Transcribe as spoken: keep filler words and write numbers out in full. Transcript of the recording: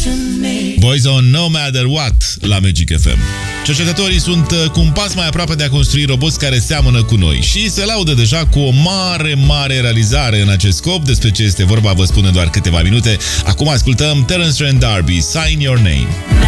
Boyzone, No Matter What, la Magic F M. Cercetătorii sunt cu un pas mai aproape de a construi roboți care seamănă cu noi și se laudă deja cu o mare, mare realizare în acest scop. Despre ce este vorba vă spun în doar câteva minute. Acum ascultăm Terence Trent D'Arby, Sign Your Name.